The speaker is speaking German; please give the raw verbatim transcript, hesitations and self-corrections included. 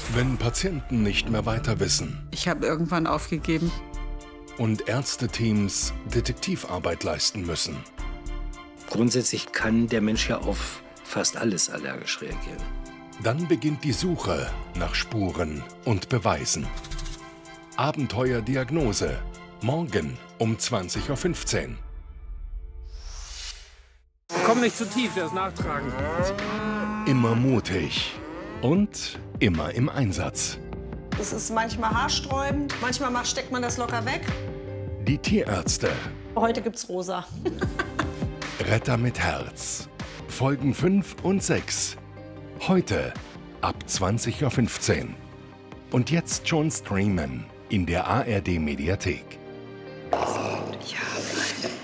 Wenn Patienten nicht mehr weiter wissen Ich habe irgendwann aufgegeben. und Ärzteteams Detektivarbeit leisten müssen, Grundsätzlich kann der Mensch ja auf fast alles allergisch reagieren. dann beginnt die Suche nach Spuren und Beweisen. Abenteuerdiagnose. Morgen um zwanzig Uhr fünfzehn. Komm nicht zu tief, das nachtragen. Immer mutig und immer im Einsatz. Es ist manchmal haarsträubend, manchmal macht- steckt man das locker weg. Die Tierärzte. Heute gibt's rosa. Retter mit Herz. Folgen fünf und sechs. Heute ab zwanzig Uhr fünfzehn. Und jetzt schon streamen in der A R D Mediathek.